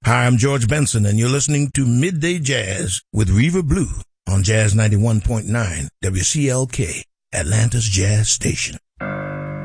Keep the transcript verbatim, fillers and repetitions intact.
Hi, I'm George Benson, and you're listening to Midday Jazz with Reva Blue on Jazz ninety-one point nine W C L K, Atlanta's Jazz Station.